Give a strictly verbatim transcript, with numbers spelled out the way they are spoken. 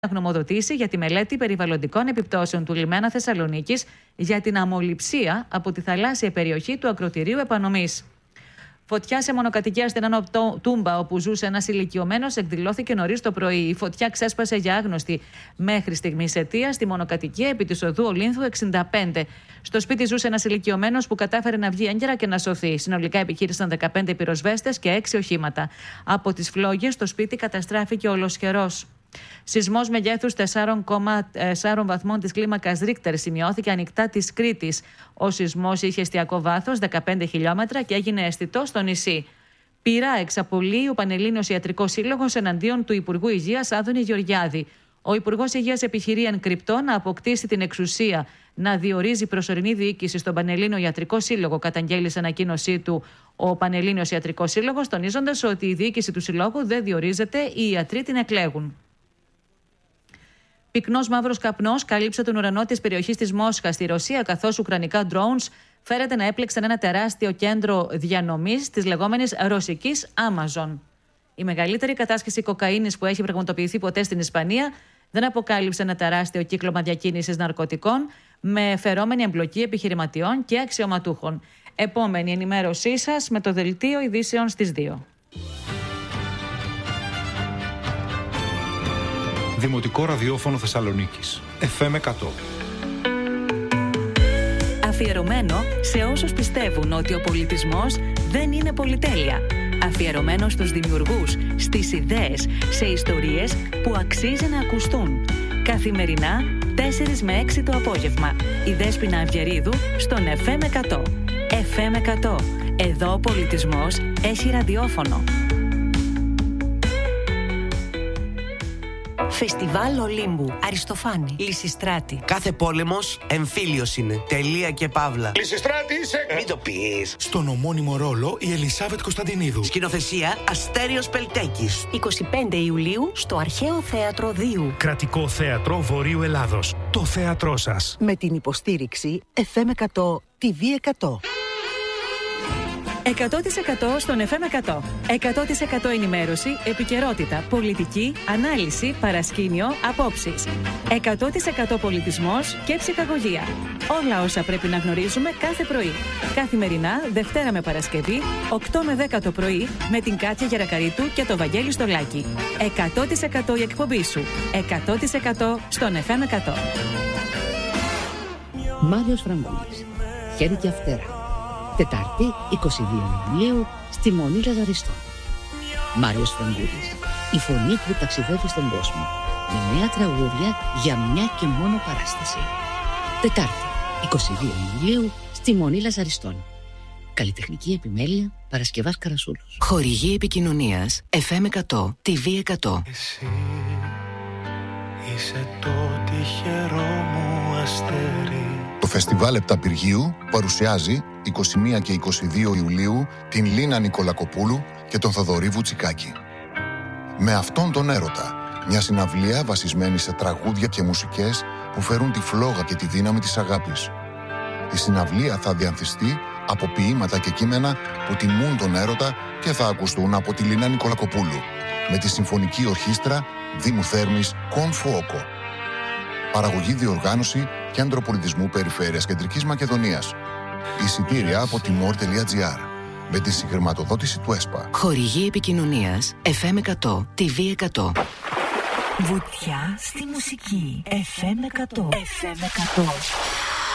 γνωμοδοτήσει για τη μελέτη περιβαλλοντικών επιπτώσεων του λιμένα Θεσσαλονίκης για την αμμολυψία από τη θαλάσσια περιοχή του ακροτηρίου Επανομής. Φωτιά σε μονοκατοικία στην Άνω Τούμπα, όπου ζούσε ένας ηλικιωμένος, εκδηλώθηκε νωρίς το πρωί. Η φωτιά ξέσπασε για άγνωστη μέχρι στιγμής αιτία στη μονοκατοικία επί της οδού Ολύνθου εξήντα πέντε. Στο σπίτι ζούσε ένας ηλικιωμένος που κατάφερε να βγει έγκαιρα και να σωθεί. Συνολικά επιχείρησαν δεκαπέντε πυροσβέστες και έξι οχήματα. Από τις φλόγες, το σπίτι καταστράφηκε ολοσχερός. Σεισμός μεγέθους τέσσερα κόμμα τέσσερα βαθμών της κλίμακας Ρίκτερ σημειώθηκε ανοιχτά της Κρήτης. Ο σεισμός είχε εστιακό βάθος δεκαπέντε χιλιόμετρα και έγινε αισθητό στο νησί. Πειρά εξαπολύει ο Πανελλήνιος Ιατρικός Σύλλογος εναντίον του Υπουργού Υγείας Άδωνη Γεωργιάδη. Ο Υπουργός Υγείας επιχειρεί εν κρυπτό να αποκτήσει την εξουσία να διορίζει προσωρινή διοίκηση στον Πανελλήνιο Ιατρικό Σύλλογο, καταγγέλει σε ανακοίνωσή του ο Πανελλήνιος Ιατρικός Σύλλογος, τονίζοντας ότι η διοίκηση του Συλλόγου δεν διορίζεται, οι ιατροί την εκλέγουν. Πυκνός μαύρος καπνός κάλυψε τον ουρανό της περιοχής της Μόσχας στη Ρωσία, καθώς ουκρανικά drones φέρεται να έπλεξαν ένα τεράστιο κέντρο διανομής της λεγόμενης ρωσικής Amazon. Η μεγαλύτερη κατάσχεση κοκαίνης που έχει πραγματοποιηθεί ποτέ στην Ισπανία δεν αποκάλυψε ένα τεράστιο κύκλωμα διακίνησης ναρκωτικών με φερόμενη εμπλοκή επιχειρηματιών και αξιωματούχων. Επόμενη ενημέρωσή σας με το δελτίο ειδήσεων στις δύο. Δημοτικό ραδιόφωνο Θεσσαλονίκης. εφ εμ εκατό. Αφιερωμένο σε όσους πιστεύουν ότι ο πολιτισμός δεν είναι πολυτέλεια. Αφιερωμένο στους δημιουργούς, στις ιδέες, σε ιστορίες που αξίζει να ακουστούν. Καθημερινά, τέσσερις με έξι το απόγευμα. Η Δέσποινα Αυγερίδου στον εφ εμ εκατό. εφ εμ εκατό. Εδώ ο πολιτισμός έχει ραδιόφωνο. Φεστιβάλ Ολύμπου. Αριστοφάνη. Λυσιστράτη. Κάθε πόλεμος εμφύλιος είναι. Τελεία και παύλα. Λυσιστράτη είσαι. Μην το πεις. Στον ομώνυμο ρόλο η Ελισάβετ Κωνσταντινίδου. Σκηνοθεσία Αστέριος Πελτέκης. εικοστή πέμπτη Ιουλίου στο Αρχαίο Θέατρο Δίου. Κρατικό Θέατρο Βορείου Ελλάδος. Το θέατρό σας. Με την υποστήριξη εφ εμ εκατό τι βι εκατό. εκατό τοις εκατό στον εφ εμ εκατό. εκατό τοις εκατό ενημέρωση, επικαιρότητα, πολιτική, ανάλυση, παρασκήνιο, απόψεις. εκατό τοις εκατό πολιτισμός και ψυχαγωγία. Όλα όσα πρέπει να γνωρίζουμε κάθε πρωί. Καθημερινά, Δευτέρα με Παρασκευή, οκτώ με δέκα το πρωί, με την Κάτια Γερακαρίτου και το Βαγγέλη Στολάκη. εκατό τοις εκατό η εκπομπή σου. εκατό τοις εκατό στον εφ εμ εκατό. Μάριος Φραγκούλης. Χέρι και Αυτέρα. Τετάρτη, εικοστή δεύτερη Ιουλίου, στη Μονή Λαζαριστών. Μάριος Φραγκούλης, η φωνή που ταξιδεύει στον κόσμο, με νέα τραγούδια για μια και μόνο παράσταση. Τετάρτη, εικοστή δεύτερη Ιουλίου, στη Μονή Λαζαριστών. Καλλιτεχνική επιμέλεια Παρασκευάς Καρασούλος. Χορηγή επικοινωνίας εφ εμ εκατό τι βι εκατό. Εσύ είσαι το τυχερό μου αστέρι. Το Φεστιβάλ Επταπυργίου παρουσιάζει εικοστή πρώτη και εικοστή δεύτερη Ιουλίου την Λίνα Νικολακοπούλου και τον Θοδωρή Βουτσικάκη. Με αυτόν τον έρωτα, μια συναυλία βασισμένη σε τραγούδια και μουσικές που φέρουν τη φλόγα και τη δύναμη της αγάπης. Η συναυλία θα διανθιστεί από ποίηματα και κείμενα που τιμούν τον έρωτα και θα ακουστούν από τη Λίνα Νικολακοπούλου με τη Συμφωνική Ορχήστρα Δήμου Θέρμης Κον Φουόκο. Παραγωγή, διοργάνωση Κέντρο Πολιτισμού Περιφέρειας Κεντρικής Μακεδονίας. Εισιτήρια από τιμόρ τελεία τζι άρ με τη συγχρηματοδότηση του ΕΣΠΑ. Χορηγή επικοινωνίας εφ εμ εκατό τι βι εκατό. Βουτιά στη μουσική εφ εμ εκατό. εφ εμ εκατό.